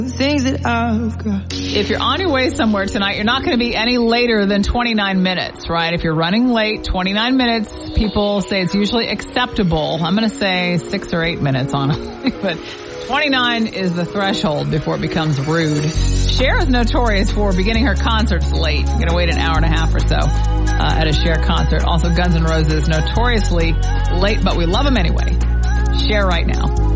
Things that I've got. If you're on your way somewhere tonight, you're not going to be any later than 29 minutes, right? If you're running late, 29 minutes, people say it's usually acceptable. I'm going to say 6 or 8 minutes, honestly, but 29 is the threshold before it becomes rude. Cher is notorious for beginning her concerts late. You're going to wait an hour and a half or so at a Cher concert. Also, Guns N' Roses, notoriously late, but we love them anyway. Cher right now.